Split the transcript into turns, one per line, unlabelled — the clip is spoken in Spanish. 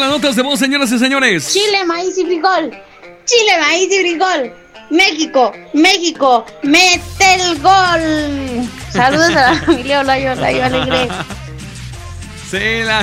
las notas de voz, señoras y señores.
Chile, maíz y frijol. Chile, maíz y frijol. México, México, mete el gol. Saludos a la familia Olayo Alegre.
Sí, la